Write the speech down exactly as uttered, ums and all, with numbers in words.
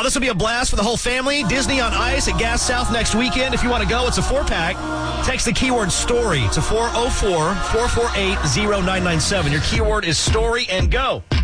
Oh, this will be a blast for the whole family. Disney on Ice at Gas South next weekend. If you want to go, it's a four-pack. Text the keyword STORY to four oh four, four four eight, oh nine nine seven. Your keyword is STORY and go.